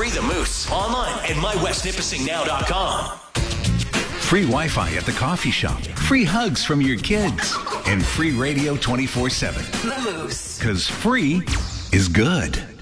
Free the Moose online at mywestnipissingnow.com. Free Wi-Fi at the coffee shop. Free hugs from your kids. And free radio 24/7. The Moose. Because free is good.